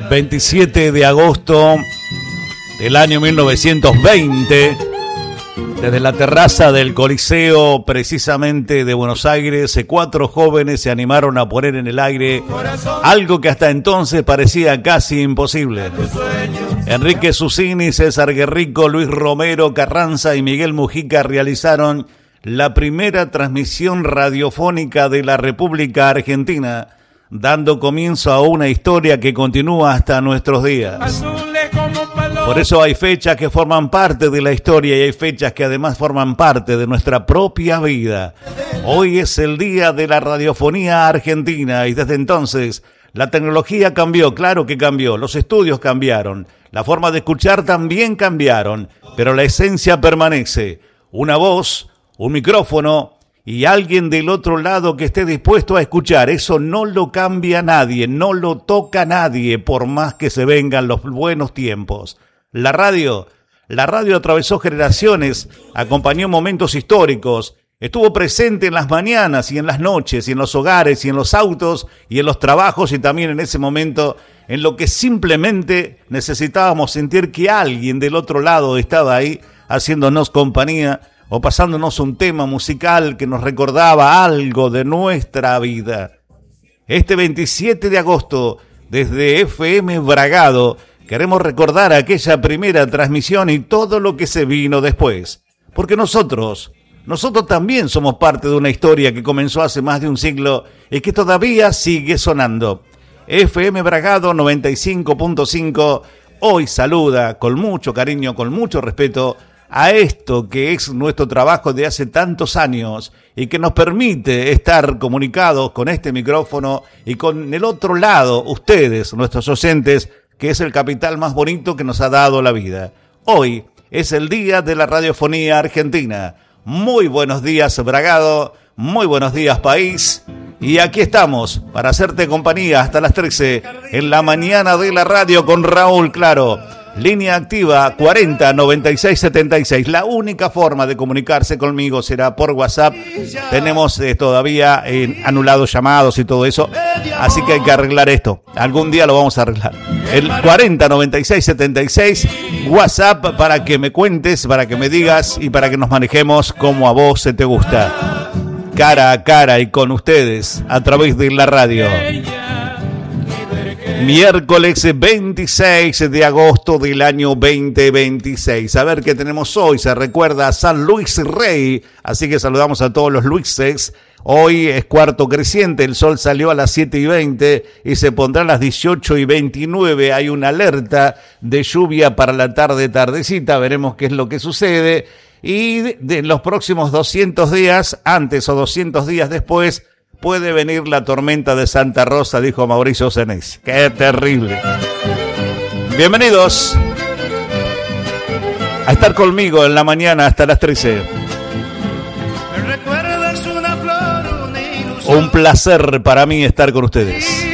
27 de agosto del año 1920, desde la terraza del Coliseo, precisamente de Buenos Aires, 4 jóvenes se animaron a poner en el aire algo que hasta entonces parecía casi imposible. Enrique Susini, César Guerrico, Luis Romero Carranza y Miguel Mujica realizaron la primera transmisión radiofónica de la República Argentina, dando comienzo a una historia que continúa hasta nuestros días. Por eso hay fechas que forman parte de la historia y hay fechas que además forman parte de nuestra propia vida. Hoy es el día de la radiofonía argentina y desde entonces la tecnología cambió, claro que cambió, los estudios cambiaron, la forma de escuchar también cambiaron, pero la esencia permanece. Una voz, un micrófono y alguien del otro lado que esté dispuesto a escuchar. Eso no lo cambia nadie, no lo toca nadie, por más que se vengan los buenos tiempos. La radio atravesó generaciones, acompañó momentos históricos, estuvo presente en las mañanas y en las noches, y en los hogares y en los autos y en los trabajos, y también en ese momento en lo que simplemente necesitábamos sentir que alguien del otro lado estaba ahí haciéndonos compañía o pasándonos un tema musical que nos recordaba algo de nuestra vida. Este 27 de agosto, desde FM Bragado, queremos recordar aquella primera transmisión y todo lo que se vino después. Porque nosotros también somos parte de una historia que comenzó hace más de un siglo y que todavía sigue sonando. FM Bragado 95.5 hoy saluda con mucho cariño, con mucho respeto, a esto que es nuestro trabajo de hace tantos años y que nos permite estar comunicados con este micrófono y con el otro lado, ustedes, nuestros oyentes, que es el capital más bonito que nos ha dado la vida. Hoy es el día de la radiofonía argentina. Muy buenos días, Bragado, muy buenos días, país. Y aquí estamos para hacerte compañía hasta las 13 en la mañana de la radio con Raúl Claro. Línea activa 40 96 76. La única forma de comunicarse conmigo será por WhatsApp. Tenemos todavía anulados llamados y todo eso, así que hay que arreglar esto. Algún día lo vamos a arreglar. El 40 96 76 WhatsApp para que me cuentes, para que me digas y para que nos manejemos como a vos se te gusta. Cara a cara y con ustedes a través de la radio. Miércoles 26 de agosto del año 2026. A ver qué tenemos hoy. Se recuerda a San Luis Rey, así que saludamos a todos los Luises. Hoy es cuarto creciente, el sol salió a las 7:20 y se pondrá a las 18:29. Hay una alerta de lluvia para la tardecita, veremos qué es lo que sucede. Y de los próximos 200 días, antes o 200 días después, puede venir la tormenta de Santa Rosa, dijo Mauricio Senés. ¡Qué terrible! Bienvenidos a estar conmigo en la mañana hasta las 13. Un placer para mí estar con ustedes.